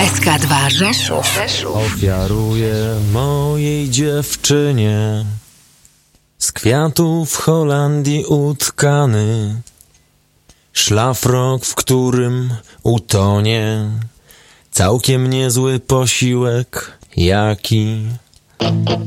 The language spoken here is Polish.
SK2 Rzeszów. Ofiaruję mojej dziewczynie z kwiatów w Holandii utkany szlafrok, w którym utonie całkiem niezły posiłek, jaki